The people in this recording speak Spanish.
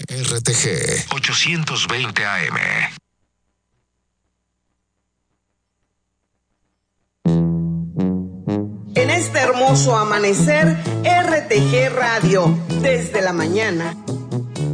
RTG 820 AM. En este hermoso amanecer, RTG Radio, desde la mañana.